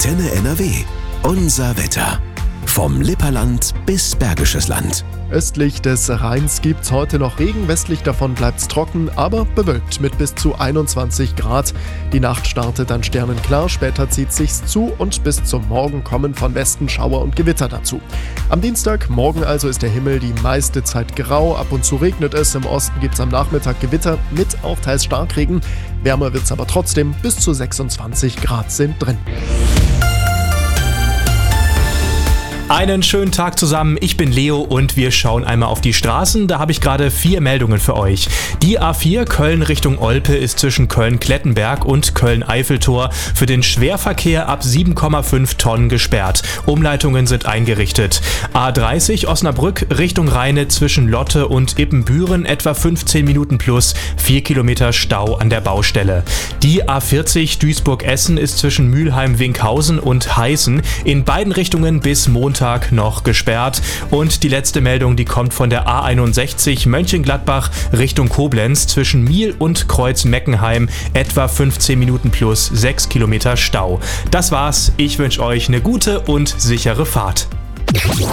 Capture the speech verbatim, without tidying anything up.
Antenne N R W. Unser Wetter. Vom Lipperland bis Bergisches Land. Östlich des Rheins gibt's heute noch Regen, westlich davon bleibt's trocken, aber bewölkt mit bis zu einundzwanzig Grad. Die Nacht startet dann sternenklar, später zieht sich's zu und bis zum Morgen kommen von Westen Schauer und Gewitter dazu. Am Dienstag, morgen also, ist der Himmel die meiste Zeit grau, ab und zu regnet es, im Osten gibt's am Nachmittag Gewitter mit auch teils Starkregen. Wärmer wird's aber trotzdem, bis zu sechsundzwanzig Grad sind drin. Einen schönen Tag zusammen, ich bin Leo und wir schauen einmal auf die Straßen. Da habe ich gerade vier Meldungen für euch. Die A vier Köln Richtung Olpe ist zwischen Köln-Klettenberg und Köln-Eiffeltor für den Schwerverkehr ab sieben Komma fünf Tonnen gesperrt. Umleitungen sind eingerichtet. A dreißig Osnabrück Richtung Rheine zwischen Lotte und Ippenbüren etwa fünfzehn Minuten plus, vier Kilometer Stau an der Baustelle. Die A vierzig Duisburg-Essen ist zwischen Mülheim-Winkhausen und Heißen in beiden Richtungen bis Montag noch gesperrt. Und die letzte Meldung, die kommt von der A einundsechzig Mönchengladbach Richtung Koblenz zwischen Miel und Kreuz-Meckenheim etwa fünfzehn Minuten plus, sechs Kilometer Stau. Das war's, ich wünsche euch eine gute und sichere Fahrt.